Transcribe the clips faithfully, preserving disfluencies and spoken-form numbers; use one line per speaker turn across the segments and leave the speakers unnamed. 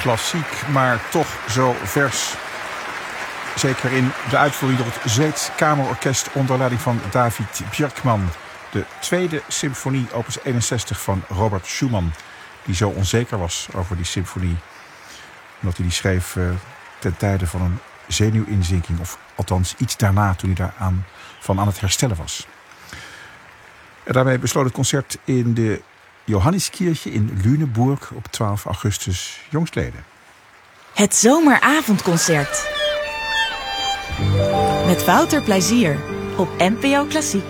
klassiek, maar toch zo vers. Zeker in de uitvoering door het Zweeds Kamerorkest onder leiding van David Björkman. De tweede symfonie, opus eenenzestig van Robert Schumann. Die zo onzeker was over die symfonie. Omdat hij die schreef uh, ten tijde van een zenuwinzinking. Of althans iets daarna, toen hij daar aan, van aan het herstellen was. En daarmee besloot het concert in de Johanneskirche in Lüneburg op twaalf augustus jongstleden.
Het zomeravondconcert. Met Wouter Plezier op N P O Klassiek.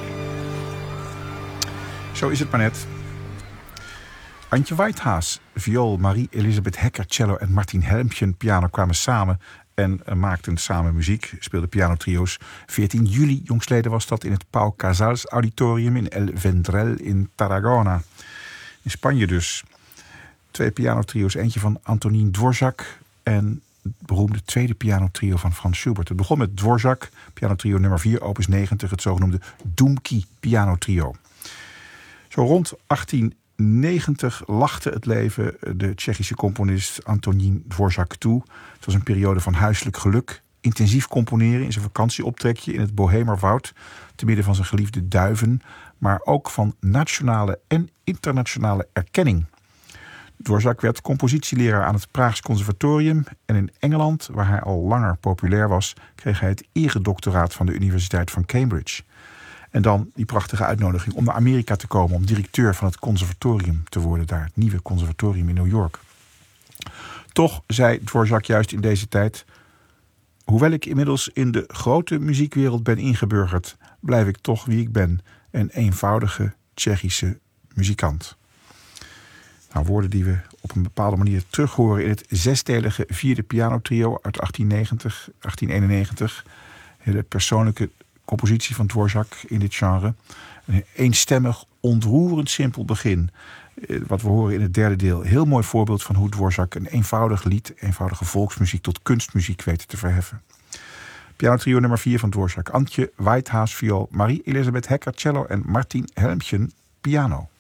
Zo is het maar net. Antje Whitehaas, viool, Marie-Elisabeth Hecker, cello en Martin Helmchen, piano, kwamen samen en uh, maakten samen muziek, speelden pianotrio's. veertien juli jongstleden was dat in het Pau Casals Auditorium in El Vendrell in Tarragona. In Spanje dus. Twee pianotrio's, eentje van Antonín Dvořák en het beroemde tweede pianotrio van Franz Schubert. Het begon met Dvořák, pianotrio nummer vier, opus negentig, het zogenoemde Dumky pianotrio. Zo rond achttien negentig lachte het leven de Tsjechische componist Antonín Dvořák toe. Het was een periode van huiselijk geluk, intensief componeren in zijn vakantieoptrekje in het Bohemerwoud, te midden van zijn geliefde duiven, maar ook van nationale en internationale erkenning. Dvořák werd compositieleraar aan het Praags Conservatorium en in Engeland, waar hij al langer populair was, kreeg hij het eredoctoraat van de Universiteit van Cambridge. En dan die prachtige uitnodiging om naar Amerika te komen, om directeur van het conservatorium te worden daar, het nieuwe conservatorium in New York. Toch zei Dvořák juist in deze tijd: hoewel ik inmiddels in de grote muziekwereld ben ingeburgerd, blijf ik toch wie ik ben, een eenvoudige Tsjechische muzikant. Nou, woorden die we op een bepaalde manier terug horen in het zesdelige vierde pianotrio uit achttien negentig, achttien eenennegentig. Hele persoonlijke compositie van Dvořák in dit genre. Een eenstemmig, ontroerend simpel begin. Wat we horen in het derde deel. Heel mooi voorbeeld van hoe Dvořák een eenvoudig lied, eenvoudige volksmuziek tot kunstmuziek weet te verheffen. Pianotrio nummer vier van Dvořák. Antje Whitehaas, viool, Marie-Elisabeth Hecker, cello en Martin Helmchen, piano.